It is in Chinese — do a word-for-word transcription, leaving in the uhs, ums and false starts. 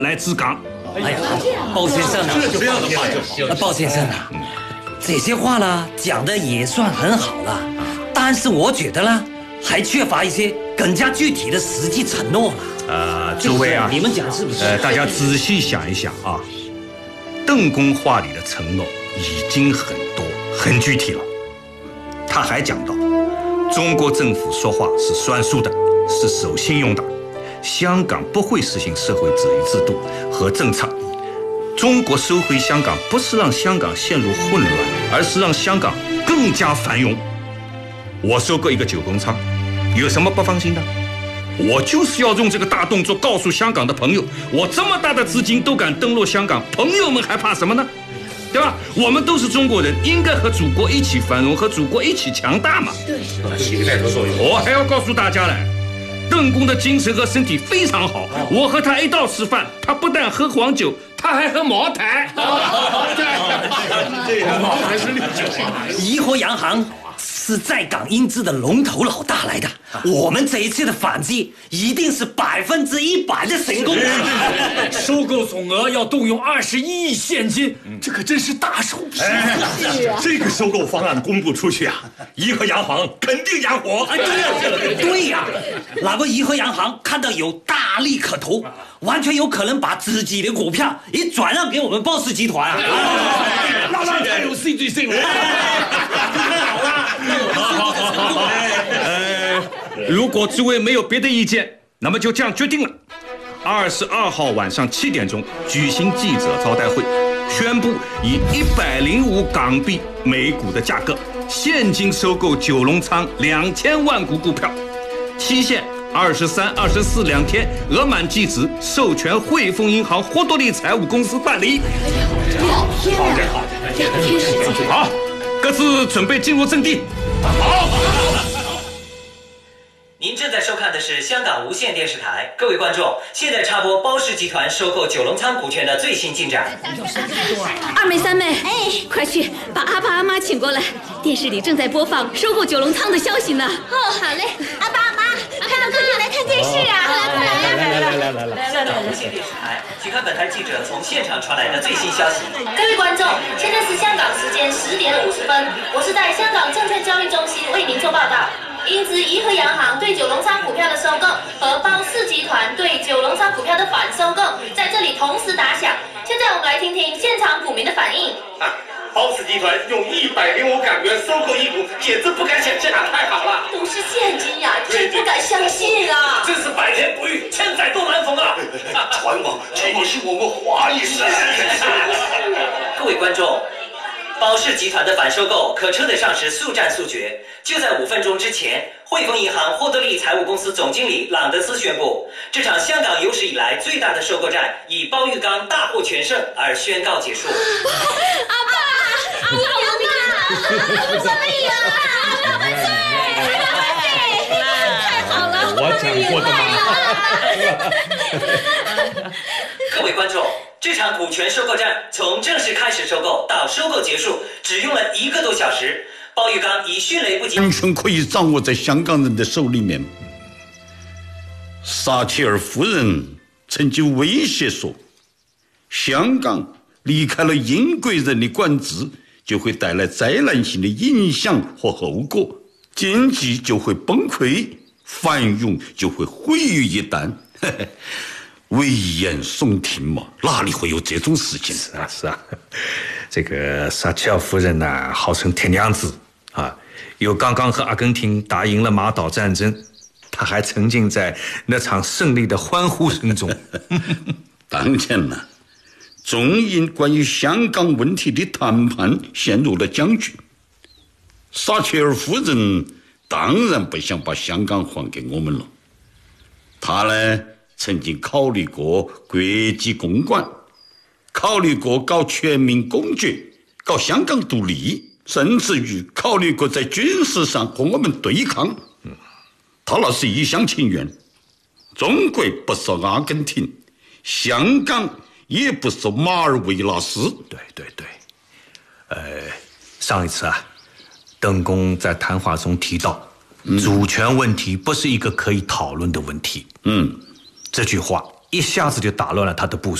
来治港。 哎呀，鲍先生啊， 这样的话就鲍先生啊，这些话呢讲的也算很好了，但是我觉得呢，还缺乏一些更加具体的实际承诺了。 呃，诸位啊， 你们讲是不是？ 呃，大家仔细想一想啊，邓公话里的承诺已经很多、很具体了。他还讲到，中国政府说话是算数的，是守信用的。香港不会实行社会主义制度和政策。中国收回香港不是让香港陷入混乱，而是让香港更加繁荣。我收购一个九龙仓，有什么不放心的？我就是要用这个大动作告诉香港的朋友，我这么大的资金都敢登陆香港，朋友们还怕什么呢？对吧？我们都是中国人，应该和祖国一起繁荣，和祖国一起强大嘛。 对，起个带头作用。 我还要告诉大家嘞，邓公的精神和身体非常好。我和他一道吃饭，他不但喝黄酒，他还喝茅台。 这个茅台是绿酒啊。 怡和洋行是在港英资的龙头老大来的，我们这一次的反击一定是百分之一百的成功。 收购总额要动用二十一亿现金，这可真是大手笔。 这个收购方案公布出去啊，怡和洋行肯定养活。 哎，对呀，对呀，那个怡和洋行看到有大利可图，完全有可能把自己的股票也转让给我们鲍氏集团啊。 那那才有戏剧性了。 好啦， 好好好好好。呃，如果诸位没有别的意见，那么就这样决定了。二十二号晚上七点钟举行记者招待会，宣布以一百零五港币每股的价格现金收购九龙仓两千万股股票，期限二十三、二十四两天，额满即止，授权汇丰银行霍多利财务公司办理。 好，好的好的， 好，各自准备进入阵地。 好。 您正在收看的是香港无线电视台，各位观众，现在插播包氏集团收购九龙仓股权的最新进展。 二妹三妹，哎，快去把阿爸阿妈请过来，电视里正在播放收购九龙仓的消息呢。 哦，好嘞，阿爸阿妈，快到客厅来看电视啊！快来快来！ 来来来来来来！ 香港无线电视台，请看本台记者从现场传来的最新消息。 各位观众，现在是香港时间十点五十分，我是在香港证券交易中心为您做报道。因此，怡和洋行对九龙仓股票的收购和包氏集团对九龙仓股票的反收购，在这里同时打响。现在我们来听听现场股民的反应。 啊，包氏集团用一百零五港元收购一股，简直不敢想象，太好了！ 都是现金呀，真不敢相信啊！ 真是百年不遇，千载都难逢啊！传往传往是我们华裔世各位观众，包氏集团的反收购可称得上是速战速决。就在五分钟之前，汇丰银行霍德利财务公司总经理朗德斯宣布，这场香港有史以来最大的收购战以包玉刚大获全胜而宣告结束。 阿爸，阿爸，什么呀？阿爸万岁！太好了， 我讲过的嘛。 各位观众，这场股权收购战从正式开始收购到收购结束，只用了一个多小时。包玉刚以迅雷不及， 完全可以掌握在香港人的手里面。撒切尔夫人曾经威胁说，香港离开了英国人的管制，就会带来灾难性的影响和后果，经济就会崩溃，繁荣就会毁于一旦。危言耸听嘛，哪里会有这种事情？ 是啊，是啊，这个撒切尔夫人呢、啊，号称铁娘子啊，又刚刚和阿根廷打赢了马岛战争，她还沉浸在那场胜利的欢呼声中。 当然了，中英关于香港问题的谈判陷入了僵局。撒切尔夫人当然不想把香港还给我们了，她呢？曾经考虑过国际公馆，考虑过搞全民公决，搞香港独立，甚至于考虑过在军事上和我们对抗。他那是一厢情愿。中国不是阿根廷，香港也不是马尔维纳斯。 对对对，呃，上一次啊，邓公在谈话中提到，嗯、主权问题不是一个可以讨论的问题。 嗯。 这句话一下子就打乱了他的部署。